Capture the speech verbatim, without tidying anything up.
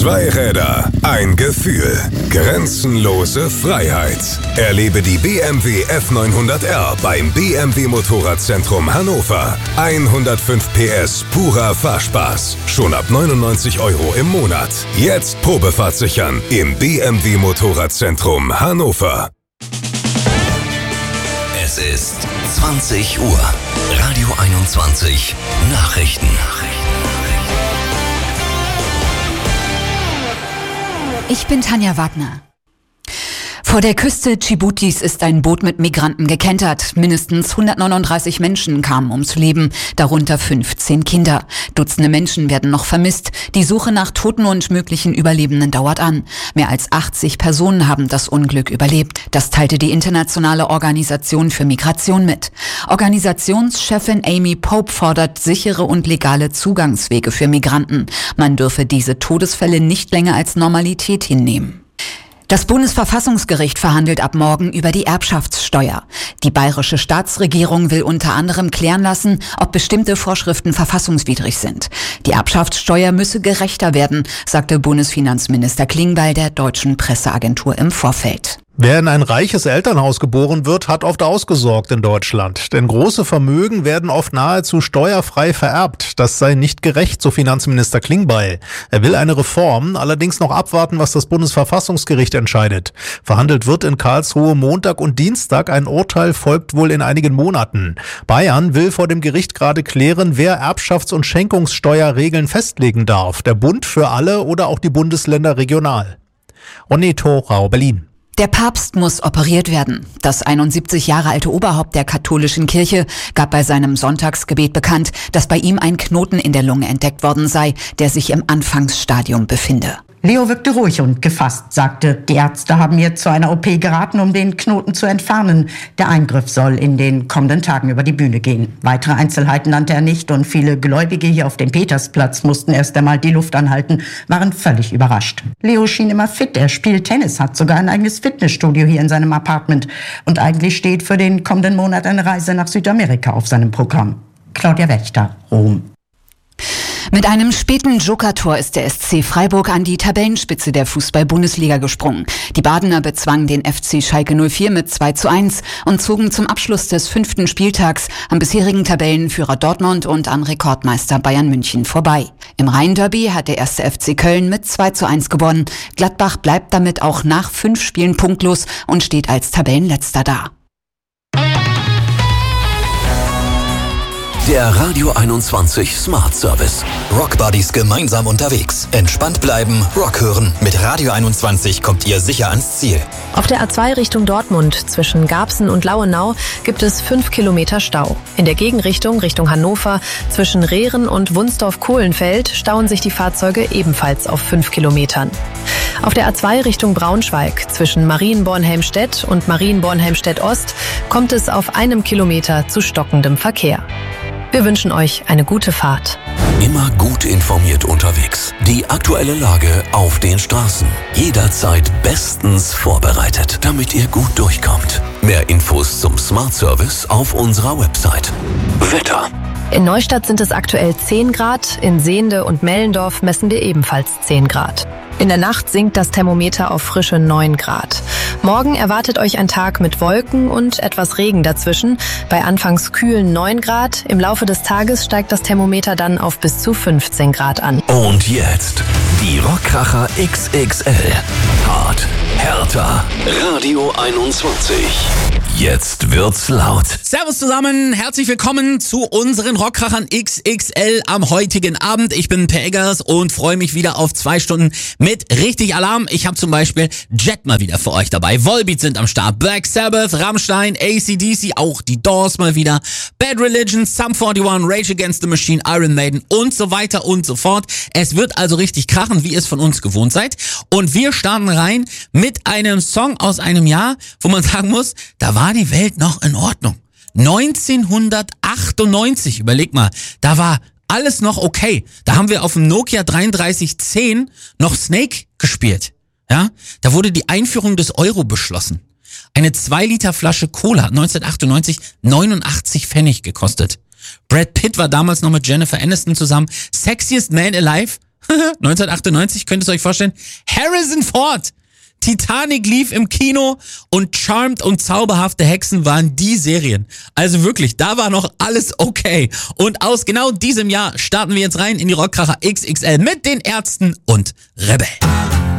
Zwei Räder, ein Gefühl. Grenzenlose Freiheit. Erlebe die B M W F neunhundert R beim B M W Motorradzentrum Hannover. hundertfünf P S purer Fahrspaß. Schon ab neunundneunzig Euro im Monat. Jetzt Probefahrt sichern im B M W Motorradzentrum Hannover. Es ist zwanzig Uhr. Radio einundzwanzig Nachrichten. Ich bin Tanja Wagner. Vor der Küste Dschibutis ist ein Boot mit Migranten gekentert. Mindestens hundertneununddreißig Menschen kamen ums Leben, darunter fünfzehn Kinder. Dutzende Menschen werden noch vermisst. Die Suche nach Toten und möglichen Überlebenden dauert an. Mehr als achtzig Personen haben das Unglück überlebt. Das teilte die Internationale Organisation für Migration mit. Organisationschefin Amy Pope fordert sichere und legale Zugangswege für Migranten. Man dürfe diese Todesfälle nicht länger als Normalität hinnehmen. Das Bundesverfassungsgericht verhandelt ab morgen über die Erbschaftssteuer. Die bayerische Staatsregierung will unter anderem klären lassen, ob bestimmte Vorschriften verfassungswidrig sind. Die Erbschaftssteuer müsse gerechter werden, sagte Bundesfinanzminister Klingbeil der Deutschen Presseagentur im Vorfeld. Wer in ein reiches Elternhaus geboren wird, hat oft ausgesorgt in Deutschland. Denn große Vermögen werden oft nahezu steuerfrei vererbt. Das sei nicht gerecht, so Finanzminister Klingbeil. Er will eine Reform, allerdings noch abwarten, was das Bundesverfassungsgericht entscheidet. Verhandelt wird in Karlsruhe Montag und Dienstag. Ein Urteil folgt wohl in einigen Monaten. Bayern will vor dem Gericht gerade klären, wer Erbschafts- und Schenkungssteuerregeln festlegen darf. Der Bund für alle oder auch die Bundesländer regional. Ronny Thorau, Berlin. Der Papst muss operiert werden. Das einundsiebzig Jahre alte Oberhaupt der katholischen Kirche gab bei seinem Sonntagsgebet bekannt, dass bei ihm ein Knoten in der Lunge entdeckt worden sei, der sich im Anfangsstadium befinde. Leo wirkte ruhig und gefasst, sagte, die Ärzte haben mir zu einer O P geraten, um den Knoten zu entfernen. Der Eingriff soll in den kommenden Tagen über die Bühne gehen. Weitere Einzelheiten nannte er nicht und viele Gläubige hier auf dem Petersplatz mussten erst einmal die Luft anhalten, waren völlig überrascht. Leo schien immer fit, er spielt Tennis, hat sogar ein eigenes Fitnessstudio hier in seinem Apartment. Und eigentlich steht für den kommenden Monat eine Reise nach Südamerika auf seinem Programm. Claudia Wächter, Rom. Mit einem späten Joker-Tor ist der S C Freiburg an die Tabellenspitze der Fußball-Bundesliga gesprungen. Die Badener bezwangen den F C Schalke null vier mit zwei zu eins und zogen zum Abschluss des fünften Spieltags am bisherigen Tabellenführer Dortmund und an Rekordmeister Bayern München vorbei. Im Rhein-Derby hat der erste F C Köln mit zwei zu eins gewonnen. Gladbach bleibt damit auch nach fünf Spielen punktlos und steht als Tabellenletzter da. Der Radio einundzwanzig Smart Service. Rock Buddies gemeinsam unterwegs. Entspannt bleiben, Rock hören. Mit Radio einundzwanzig kommt ihr sicher ans Ziel. Auf der A zwei Richtung Dortmund zwischen Garbsen und Lauenau gibt es fünf Kilometer Stau. In der Gegenrichtung Richtung Hannover zwischen Rehren und Wunsdorf-Kohlenfeld stauen sich die Fahrzeuge ebenfalls auf fünf Kilometern. Auf der A zwei Richtung Braunschweig zwischen Marienborn-Helmstedt und Marienborn-Helmstedt-Ost kommt es auf einem Kilometer zu stockendem Verkehr. Wir wünschen euch eine gute Fahrt. Immer gut informiert unterwegs. Die aktuelle Lage auf den Straßen. Jederzeit bestens vorbereitet, damit ihr gut durchkommt. Mehr Infos zum Smart Service auf unserer Website. Wetter. In Neustadt sind es aktuell zehn Grad, in Sehnde und Mellendorf messen wir ebenfalls zehn Grad. In der Nacht sinkt das Thermometer auf frische neun Grad. Morgen erwartet euch ein Tag mit Wolken und etwas Regen dazwischen. Bei anfangs kühlen neun Grad. Im Laufe des Tages steigt das Thermometer dann auf bis zu fünfzehn Grad an. Und jetzt die Rockkracher X X L. Hart, härter. Radio einundzwanzig. Jetzt wird's laut. Servus zusammen, herzlich willkommen zu unseren Rockkrachern X X L am heutigen Abend. Ich bin Per Eggers und freue mich wieder auf zwei Stunden mit richtig Alarm. Ich habe zum Beispiel Jet mal wieder für euch dabei. Volbeat sind am Start, Black Sabbath, Rammstein, A C D C, auch die Doors mal wieder, Bad Religion, Sum einundvierzig, Rage Against the Machine, Iron Maiden und so weiter und so fort. Es wird also richtig krachen, wie ihr es von uns gewohnt seid. Und wir starten rein mit einem Song aus einem Jahr, wo man sagen muss, da war die Welt noch in Ordnung. neunzehnhundertachtundneunzig, überleg mal, da war alles noch okay. Da haben wir auf dem Nokia dreiunddreißig zehn noch Snake gespielt. Ja, da wurde die Einführung des Euro beschlossen. Eine zwei Liter Flasche Cola hat neunzehnhundertachtundneunzig neunundachtzig Pfennig gekostet. Brad Pitt war damals noch mit Jennifer Aniston zusammen. Sexiest Man Alive neunzehnhundertachtundneunzig, könnt ihr es euch vorstellen? Harrison Ford! Titanic lief im Kino und Charmed und Zauberhafte Hexen waren die Serien. Also wirklich, da war noch alles okay. Und aus genau diesem Jahr starten wir jetzt rein in die Rockkracher X X L mit den Ärzten und Rebell.